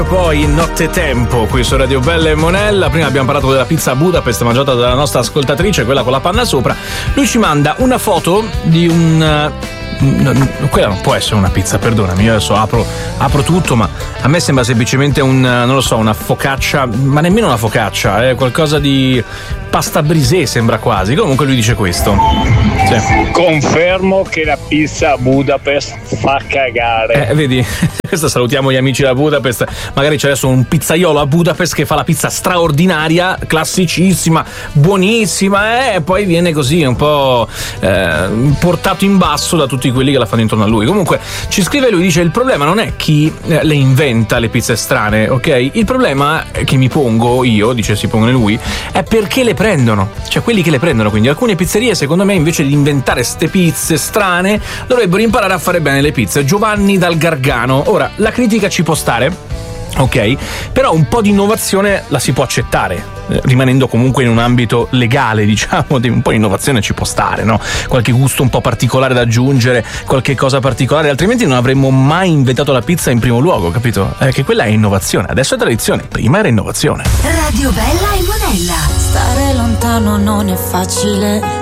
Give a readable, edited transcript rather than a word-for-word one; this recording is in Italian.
Poi nottetempo qui su Radio Bella e Monella. Prima abbiamo parlato della pizza Budapest mangiata dalla nostra ascoltatrice, quella con la panna sopra. Lui ci manda una foto di quella non può essere una pizza, perdonami, io adesso apro tutto, ma a me sembra semplicemente non lo so, una focaccia, ma nemmeno una focaccia, è qualcosa di pasta brisée, sembra quasi. Comunque lui dice questo. Sì. Confermo che la pizza Budapest fa cagare. Vedi, questa salutiamo gli amici da Budapest. Magari c'è adesso un pizzaiolo a Budapest che fa la pizza straordinaria, classicissima, buonissima, e poi viene così un po' portato in basso da tutti quelli che la fanno intorno a lui. Comunque ci scrive lui, dice: il problema non è chi le inventa le pizze strane, ok? Il problema che mi pongo io, dice si pone lui, è perché le prendono, cioè quelli che le prendono. Quindi alcune pizzerie, secondo me, invece di inventare ste pizze strane, dovrebbero imparare a fare bene le pizze. Giovanni dal Gargano. Ora, la critica ci può stare, ok, però un po' di innovazione la si può accettare, rimanendo comunque in un ambito legale, diciamo. Un po' di innovazione ci può stare, no? Qualche gusto un po' particolare da aggiungere, qualche cosa particolare, altrimenti non avremmo mai inventato la pizza in primo luogo, capito? Che quella è innovazione, adesso è tradizione, prima era innovazione. Radio Bella e Monella. Stare lontano non è facile,